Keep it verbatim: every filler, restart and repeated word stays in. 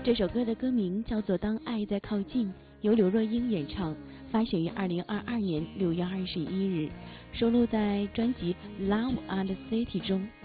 这首歌的歌名叫做《当爱在靠近》，由刘若英演唱，发行于二零二二年六月二十一日，收录在专辑《Love and City》中。